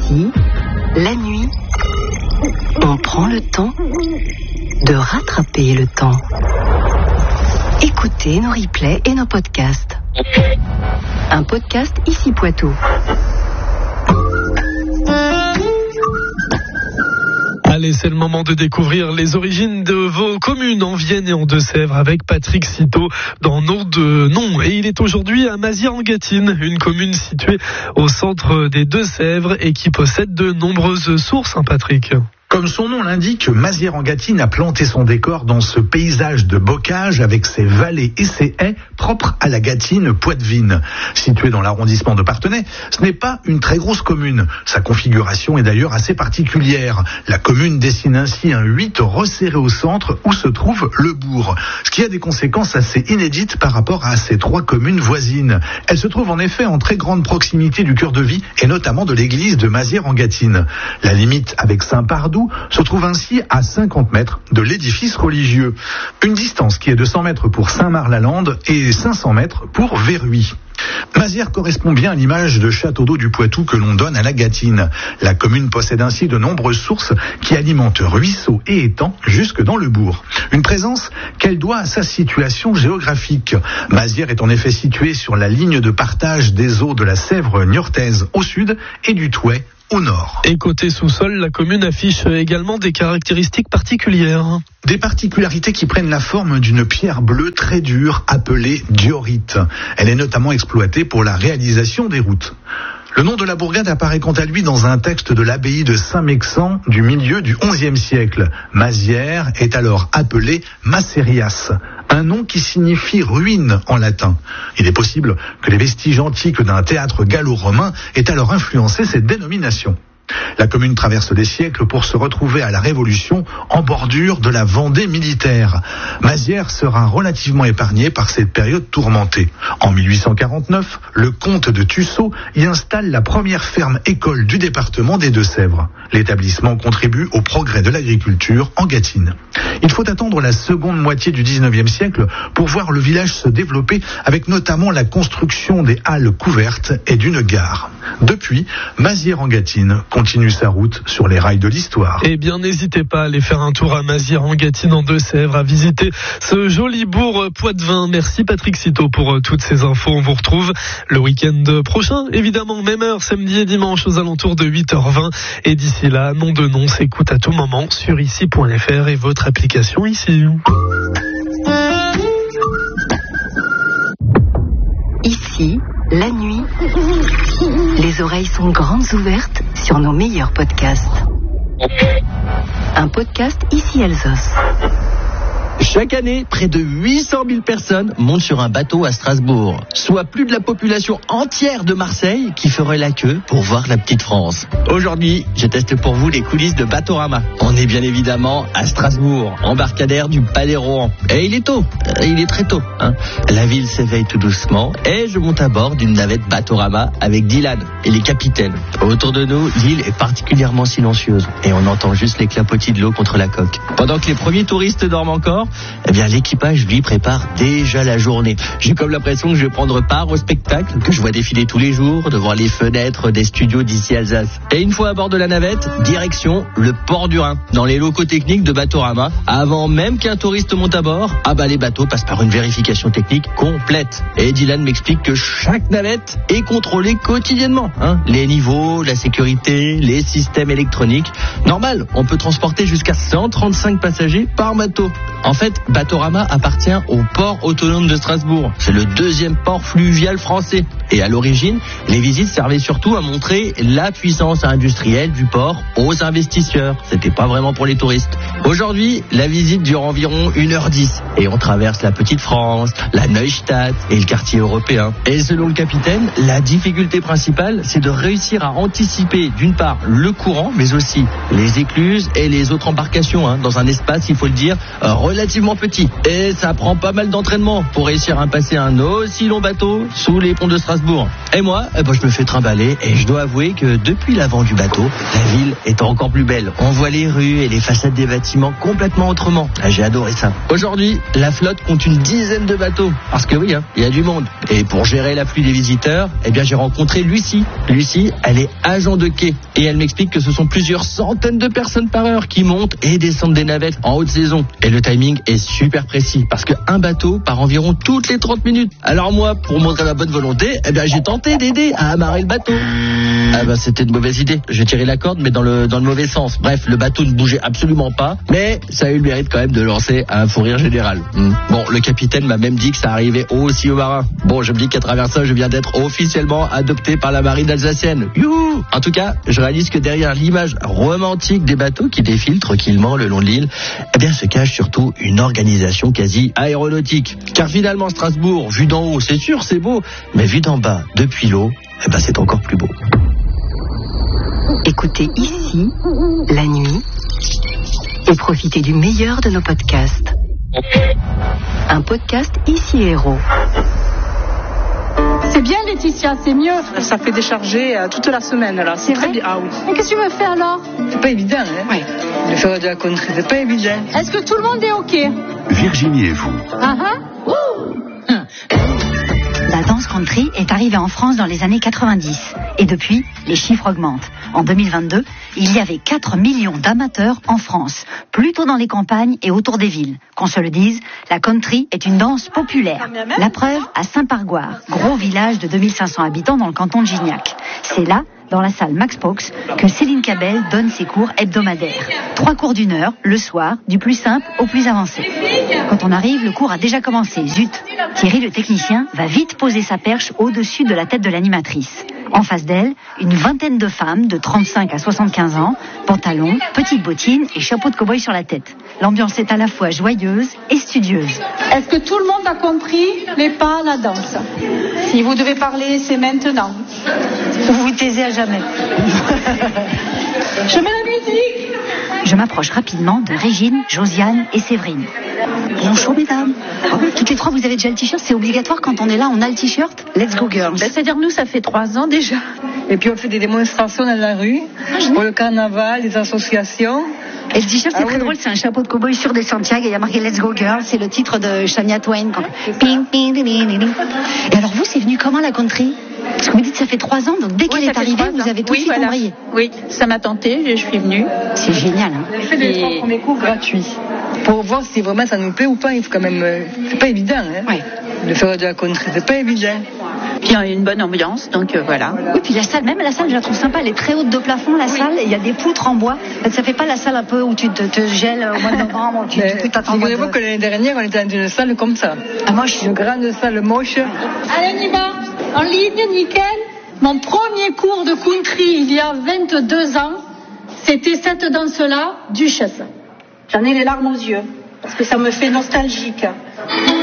Ici, la nuit, on prend le temps de rattraper le temps. Écoutez nos replays et nos podcasts. Un podcast Ici Poitou. Allez, c'est le moment de découvrir les origines de vos communes en Vienne et en Deux-Sèvres avec Patrick Citeaux dans Nom de Nom. Et il est aujourd'hui à Mazières-en-Gâtine, une commune située au centre des Deux-Sèvres et qui possède de nombreuses sources, Patrick. Comme son nom l'indique, Mazières-en-Gâtine a planté son décor dans ce paysage de bocage avec ses vallées et ses haies propres à la Gâtine poitevine. Située dans l'arrondissement de Parthenay, ce n'est pas une très grosse commune. Sa configuration est d'ailleurs assez particulière. La commune dessine ainsi un 8 resserré au centre où se trouve le bourg. Ce qui a des conséquences assez inédites par rapport à ces trois communes voisines. Elle se trouve en effet en très grande proximité du cœur de vie et notamment de l'église de Mazières-en-Gâtine. La limite avec Saint-Pardoux se trouve ainsi à 50 mètres de l'édifice religieux. Une distance qui est de 100 mètres pour Saint-Marc-la-Lande et 500 mètres pour Verhuy. Mazières correspond bien à l'image de château d'eau du Poitou que l'on donne à la Gâtine. La commune possède ainsi de nombreuses sources qui alimentent ruisseaux et étangs jusque dans le bourg. Une présence qu'elle doit à sa situation géographique. Mazières est en effet située sur la ligne de partage des eaux de la Sèvre niortaise au sud et du Thouet au nord. Et côté sous-sol, la commune affiche également des caractéristiques particulières. Des particularités qui prennent la forme d'une pierre bleue très dure appelée diorite. Elle est notamment exploitée pour la réalisation des routes. Le nom de la bourgade apparaît quant à lui dans un texte de l'abbaye de Saint-Mexan du milieu du XIe siècle. Mazières est alors appelée Macerias, un nom qui signifie ruine en latin. Il est possible que les vestiges antiques d'un théâtre gallo-romain aient alors influencé cette dénomination. La commune traverse des siècles pour se retrouver à la Révolution en bordure de la Vendée militaire. Mazières sera relativement épargnée par cette période tourmentée. En 1849, le comte de Tussaud y installe la première ferme-école du département des Deux-Sèvres. L'établissement contribue au progrès de l'agriculture en Gâtine. Il faut attendre la seconde moitié du 19e siècle pour voir le village se développer avec notamment la construction des halles couvertes et d'une gare. Depuis, Mazières-en-Gâtine continue sa route sur les rails de l'histoire. Eh bien, n'hésitez pas à aller faire un tour à Mazières-en-Gâtine en Deux-Sèvres, à visiter ce joli bourg poitevin. Merci Patrick Citeaux pour toutes ces infos. On vous retrouve le week-end prochain, évidemment, même heure, samedi et dimanche aux alentours de 8h20. Et d'ici là, Nom de Nom s'écoute à tout moment sur ici.fr et votre application ici. Ici, la nuit, les oreilles sont grandes ouvertes sur nos meilleurs podcasts. Un podcast Ici Alsace. Chaque année, près de 800 000 personnes montent sur un bateau à Strasbourg, soit plus de la population entière de Marseille qui ferait la queue pour voir la petite France. Aujourd'hui, je teste pour vous les coulisses de Batorama. On est bien évidemment à Strasbourg, embarcadère du Palais Rohan. Et il est tôt, il est très tôt. La ville s'éveille tout doucement et je monte à bord d'une navette Batorama avec Dylan et les capitaines. Autour de nous, l'île est particulièrement silencieuse et on entend juste les clapotis de l'eau contre la coque. Pendant que les premiers touristes dorment encore, eh bien l'équipage lui prépare déjà la journée. J'ai comme l'impression que je vais prendre part au spectacle que je vois défiler tous les jours devant les fenêtres des studios d'Ici Alsace. Et une fois à bord de la navette, direction le port du Rhin, dans les locaux techniques de Batorama. Avant même qu'un touriste monte à bord, les bateaux passent par une vérification technique complète. Et Dylan m'explique que chaque navette est contrôlée quotidiennement. Les niveaux, la sécurité, les systèmes électroniques. Normal, on peut transporter jusqu'à 135 passagers par bateau. En fait, Batorama appartient au port autonome de Strasbourg. C'est le deuxième port fluvial français. Et à l'origine, les visites servaient surtout à montrer la puissance industrielle du port aux investisseurs. C'était pas vraiment pour les touristes. Aujourd'hui, la visite dure environ 1h10. Et on traverse la Petite France, la Neustadt et le quartier européen. Et selon le capitaine, la difficulté principale, c'est de réussir à anticiper d'une part le courant, mais aussi les écluses et les autres embarcations, dans un espace, il faut le dire, relativement relativement petit. Et ça prend pas mal d'entraînement pour réussir à passer un aussi long bateau sous les ponts de Strasbourg. Et moi, je me fais trimballer et je dois avouer que depuis l'avant du bateau, la ville est encore plus belle. On voit les rues et les façades des bâtiments complètement autrement. J'ai adoré ça. Aujourd'hui, la flotte compte une dizaine de bateaux. Parce que oui, il y a du monde. Et pour gérer l'afflux des visiteurs, j'ai rencontré Lucie. Lucie, elle est agent de quai. Et elle m'explique que ce sont plusieurs centaines de personnes par heure qui montent et descendent des navettes en haute saison. Et le timing est super précis. Parce qu'un bateau part environ toutes les 30 minutes. Alors moi, pour montrer ma bonne volonté, j'ai tenté d'aider à amarrer le bateau. C'était une mauvaise idée. J'ai tiré la corde, mais dans le mauvais sens. Bref, le bateau ne bougeait absolument pas, mais ça a eu le mérite quand même de lancer un fou rire général. Bon, le capitaine m'a même dit que ça arrivait aussi aux marins. Bon, je me dis qu'à travers ça, je viens d'être officiellement adopté par la marine alsacienne. Youhou! En tout cas, je réalise que derrière l'image romantique des bateaux qui défilent tranquillement le long de l'île, se cache surtout une organisation quasi aéronautique. Car finalement, Strasbourg, vu d'en haut, c'est sûr, c'est beau, mais vu d'en bas, depuis l'eau, c'est encore plus beau. Écoutez ici, la nuit, et profitez du meilleur de nos podcasts. Un podcast Ici Héros. C'est bien Laetitia, c'est mieux. Ça fait décharger toute la semaine là. C'est vrai. Ah oui. Mais qu'est-ce que tu me fais alors? C'est pas évident, hein. Oui. De faire de la country, c'est pas évident. Est-ce que tout le monde est OK? Virginie et vous. La danse country est arrivée en France dans les années 90. Et depuis, les chiffres augmentent. En 2022, il y avait 4 millions d'amateurs en France, plutôt dans les campagnes et autour des villes. Qu'on se le dise, la country est une danse populaire. La preuve à Saint-Pargoire, gros village de 2500 habitants dans le canton de Gignac. C'est là, dans la salle Max Paux, que Céline Cabel donne ses cours hebdomadaires. 3 cours d'1 heure, le soir, du plus simple au plus avancé. Quand on arrive, le cours a déjà commencé. Zut! Thierry, le technicien, va vite poser sa perche au-dessus de la tête de l'animatrice. En face d'elle, une vingtaine de femmes de 35 à 75 ans, pantalons, petites bottines et chapeau de cow-boy sur la tête. L'ambiance est à la fois joyeuse et studieuse. Est-ce que tout le monde a compris les pas à la danse? Si vous devez parler, c'est maintenant. Vous vous taisez à jamais. Je mets la musique. Je m'approche rapidement de Régine, Josiane et Séverine. Bonjour mesdames. Toutes les trois, vous avez déjà le t-shirt? C'est obligatoire quand on est là, on a le t-shirt? Let's go girls. C'est-à-dire nous, ça fait 3 ans déjà. Et puis on fait des démonstrations dans la rue, pour le carnaval, les associations. Et le t-shirt, c'est très drôle, c'est un chapeau de cow-boy sur des Santiago et il y a marqué Let's Go Girl, c'est le titre de Shania Twain. Et alors vous, c'est venu comment la country? Parce que vous dites ça fait 3 ans, donc dès qu'elle est arrivée, vous avez tout de suite embrayé. Oui, ça m'a tenté, je suis venue. C'est génial. On fait des 3 premiers cours gratuits. Pour voir si vraiment ça nous plaît ou pas, il faut quand même... c'est pas évident, hein. Oui. De faire de la country, c'est pas évident. Puis il y a une bonne ambiance, donc voilà. Oui, puis la salle, je la trouve sympa, elle est très haute de plafond, la salle, et il y a des poutres en bois. Ça fait pas la salle un peu où tu te gèles au mois de novembre, où tu t'attends. Figurez-vous que l'année dernière, on était dans une salle comme ça. Ah, moche. Une grande salle moche. Allez, on y va. En ligne, nickel. Mon premier cours de country, il y a 22 ans, c'était cette danse-là, Duchesse. J'en ai les larmes aux yeux, parce que ça me fait nostalgique.